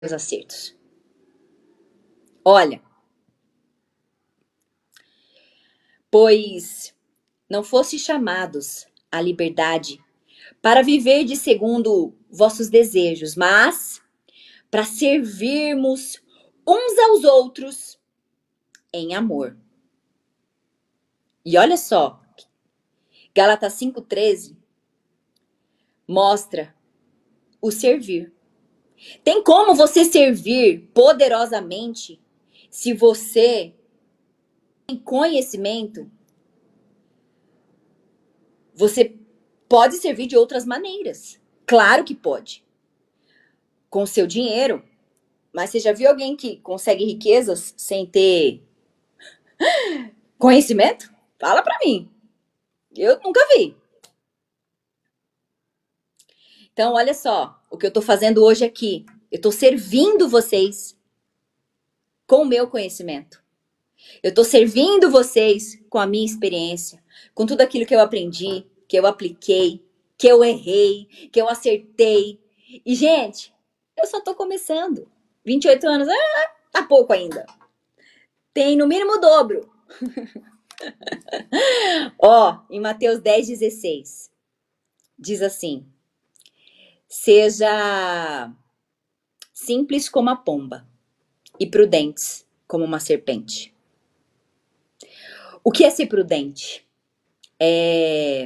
os acertos. Olha, pois não fostes chamados à liberdade para viver de segundo vossos desejos, mas para servirmos uns aos outros em amor. E olha só, Gálatas 5,13 mostra o servir. Tem como você servir poderosamente se você tem conhecimento? Você pode servir de outras maneiras. Claro que pode. Com o seu dinheiro. Mas você já viu alguém que consegue riquezas sem ter conhecimento? Fala pra mim. Eu nunca vi. Então, olha só, o que eu tô fazendo hoje aqui. Eu tô servindo vocês com o meu conhecimento. Eu tô servindo vocês com a minha experiência, com tudo aquilo que eu aprendi, que eu apliquei, que eu errei, que eu acertei. E, gente, eu só tô começando. 28 anos, tá pouco ainda. Tem no mínimo o dobro. Ó, em Mateus 10,16, diz assim: seja simples como a pomba e prudentes como uma serpente. O que é ser prudente? É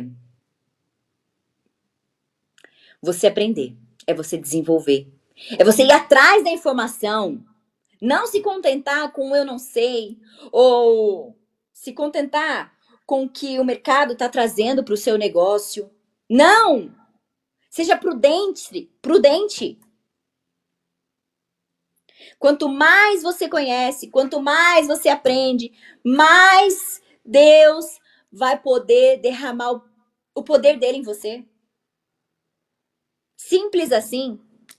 você aprender, é você desenvolver, é você ir atrás da informação, não se contentar com o eu não sei, ou se contentar com o que o mercado está trazendo para o seu negócio. Não! Seja prudente, prudente. Quanto mais você conhece, quanto mais você aprende, mais Deus vai poder derramar o poder dele em você. Simples assim.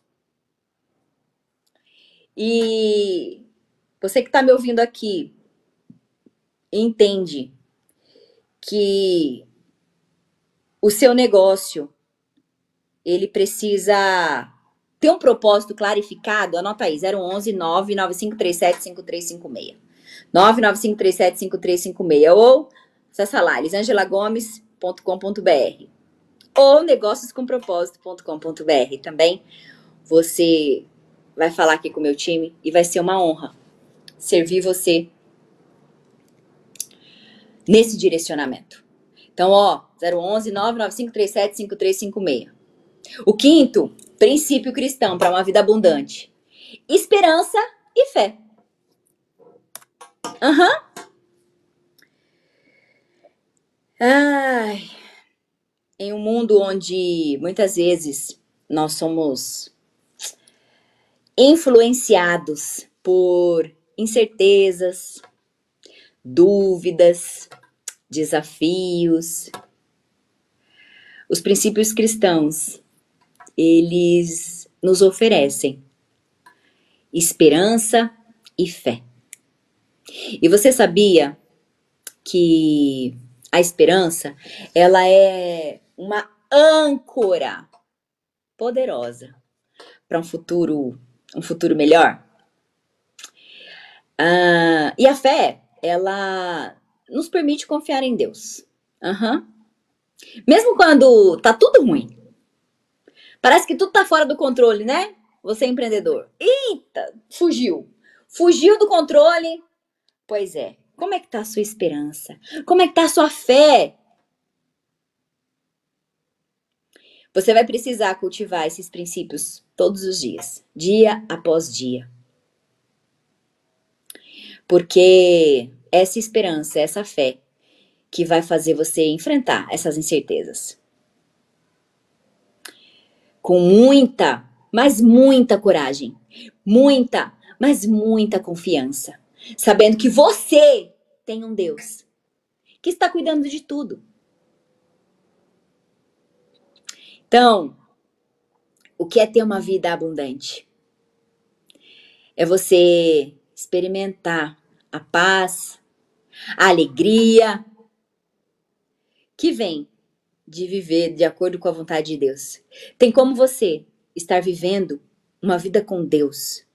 E você que está me ouvindo aqui, entende que o seu negócio, ele precisa ter um propósito clarificado. Anota aí, 011 99537 5356. 99537 5356. Ou acessa lá, elisangelagomes.com.br ou negócioscompropósito.com.br. Também você vai falar aqui com o meu time e vai ser uma honra servir você nesse direcionamento. Então, ó, 011 99537 5356. O quinto princípio cristão para uma vida abundante: esperança e fé. Ai, em um mundo onde muitas vezes nós somos influenciados por incertezas, dúvidas, desafios, os princípios cristãos, eles nos oferecem esperança e fé. E você sabia que a esperança, ela é uma âncora poderosa para um futuro melhor? E a fé, ela nos permite confiar em Deus. Mesmo quando tá tudo ruim. Parece que tudo tá fora do controle, né? Você é empreendedor. Eita, fugiu. Fugiu do controle. Pois é. Como é que tá a sua esperança? Como é que tá a sua fé? Você vai precisar cultivar esses princípios todos os dias, dia após dia. Porque essa esperança, essa fé, que vai fazer você enfrentar essas incertezas. Com muita, mas muita coragem. Muita, mas muita confiança. Sabendo que você tem um Deus que está cuidando de tudo. Então, o que é ter uma vida abundante? É você experimentar a paz, a alegria que vem de viver de acordo com a vontade de Deus. Tem como você estar vivendo uma vida com Deus.